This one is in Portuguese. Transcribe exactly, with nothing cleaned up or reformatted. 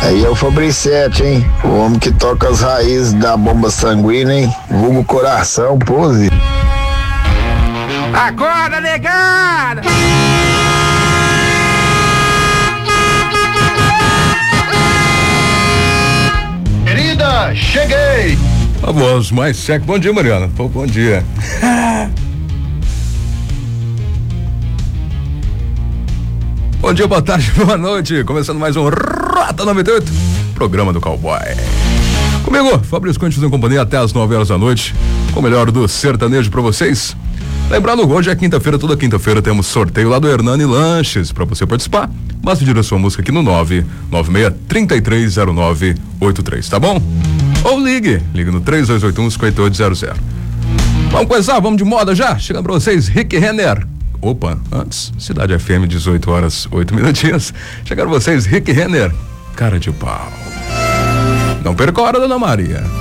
Aí é o Fabricete, hein? O homem que toca as raízes da bomba sanguínea, hein? Vulgo coração, pose. Acorda, negada! Querida, cheguei! A voz mais seca. Bom dia, Mariana. Pô, bom dia. Bom dia, boa tarde, boa noite. Começando mais um Rota noventa e oito, programa do Cowboy. Comigo, Fabrício Contes em companhia até as nove horas da noite, com o melhor do sertanejo pra vocês. Lembrando, hoje é quinta-feira, toda quinta-feira temos sorteio lá do Hernani Lanches. Pra você participar, basta pedir a sua música aqui no nove nove seis, três três zero nove oito três, tá bom? Ou ligue, ligue no três dois oito um, cinco oito zero zero. Vamos começar, vamos de moda já? Chegando pra vocês, Rick Renner. Opa, antes, Cidade F M, dezoito horas, oito minutinhos. Chegaram vocês, Rick Renner, Cara de Pau. Não perca a hora, Dona Maria.